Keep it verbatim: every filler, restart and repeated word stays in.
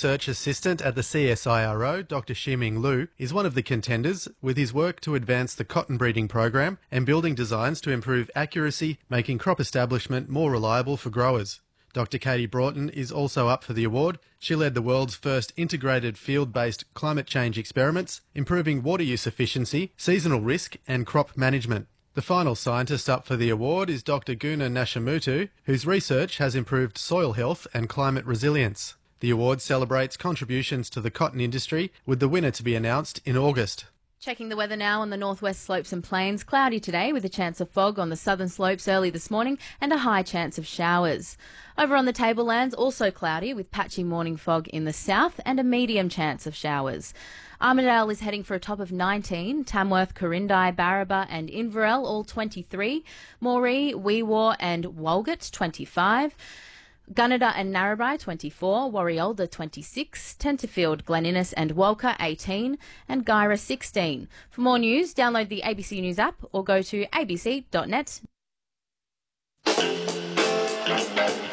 Research Assistant at the C S I R O, Doctor Ximing Lu, is one of the contenders with his work to advance the cotton breeding program and building designs to improve accuracy, making crop establishment more reliable for growers. Doctor Katie Broughton is also up for the award. She led the world's first integrated field-based climate change experiments, improving water use efficiency, seasonal risk and crop management. The final scientist up for the award is Doctor Guna Nashimutu, whose research has improved soil health and climate resilience. The award celebrates contributions to the cotton industry, with the winner to be announced in August. Checking the weather now on the northwest slopes and plains. Cloudy today with a chance of fog on the southern slopes early this morning and a high chance of showers. Over on the tablelands, also cloudy with patchy morning fog in the south and a medium chance of showers. Armidale is heading for a top of nineteen, Tamworth, Corindi, Barraba and Inverell all twenty-three, Moree, Weewaw and Walgett twenty-five, Gunnedah and Narrabri twenty-four, Warialda twenty-six, Tenterfield, Glen Innes and Walker eighteen and Guyra sixteen. For more news, download the A B C News app or go to a b c dot net.